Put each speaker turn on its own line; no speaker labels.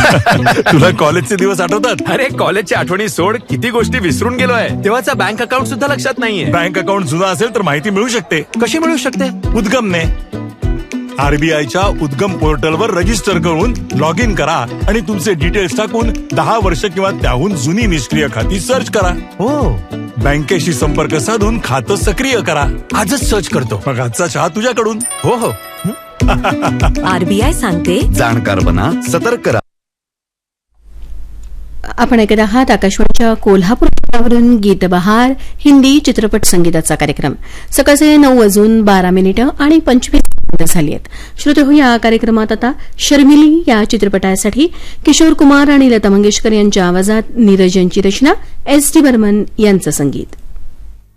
तुला कॉलेजचे दिवस आठवतात?
अरे कॉलेजच्या आठवणी सोड, किती गोष्टी विसरून गेलोय. तेव्हाचा बँक अकाउंट सुद्धा लक्षात नाहीये.
बँक अकाउंट जुना असेल तर माहिती मिळू शकते.
कशी मिळू शकते?
उद्गमने. आरबीआयच्या उद्गम पोर्टलवर रजिस्टर करून लॉग इन करा आणि तुमचे डिटेल्स टाकून 10 वर्ष किंवा त्याहून जुनी निष्क्रिय खाती सर्च करा.
हो,
बँकेशी संपर्क साधून खातं सक्रिय करा.
आजच सर्च करतो.
मग आजचा चहा तुझ्याकडून.
हो हो.
आरबीआय सांगते,
जाणकार बना, सतर्क करा.
आपण ऐकत आहात आकाशवाणीच्या कोल्हापूर केंद्रावरून गीत बहार हिंदी चित्रपट संगीताचा कार्यक्रम. सकाळचे 9:12 आणि 25 झाली आहेत. श्रोते हो, या कार्यक्रमात आता शर्मिली या चित्रपटासाठी किशोर कुमार आणि लता मंगेशकर यांच्या आवाजात नीरज यांची रचना, एस टी बर्मन यांचं संगीत.